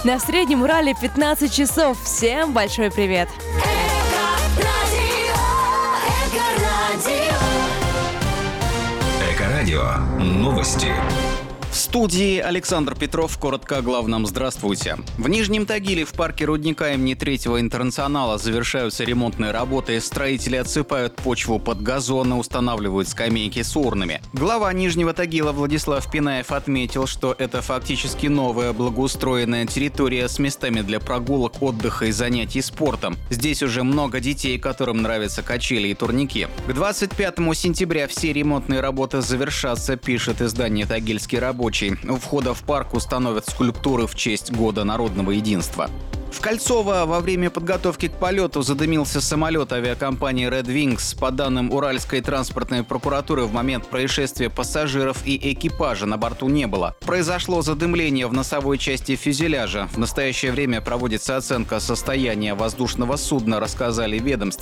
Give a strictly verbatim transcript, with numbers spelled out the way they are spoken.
На Среднем Урале пятнадцать часов. Всем большой привет! Эко-радио. Новости. В студии Александр Петров. Коротко о главном. Здравствуйте. В Нижнем Тагиле в парке рудника имени Третьего Интернационала завершаются ремонтные работы. Строители отсыпают почву под газоны, устанавливают скамейки с урнами. Глава Нижнего Тагила Владислав Пинаев отметил, что это фактически новая благоустроенная территория с местами для прогулок, отдыха и занятий спортом. Здесь уже много детей, которым нравятся качели и турники. К двадцать пятому сентября все ремонтные работы завершатся, пишет издание «Тагильский рабочий». У входа в парк установят скульптуры в честь Года народного единства. В Кольцово во время подготовки к полету задымился самолет авиакомпании Red Wings. По данным Уральской транспортной прокуратуры, в момент происшествия пассажиров и экипажа на борту не было. Произошло задымление в носовой части фюзеляжа. В настоящее время проводится оценка состояния воздушного судна, рассказали в ведомстве.